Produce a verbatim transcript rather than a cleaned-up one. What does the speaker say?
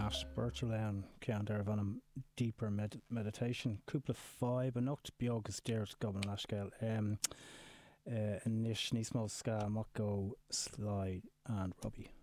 Matt Birchall cean dar bhanam Deeper med- Meditation cúpla five a nocht beag is deirt goban leiscail um, uh, níos níos mó ska amach go Sly and Robbie.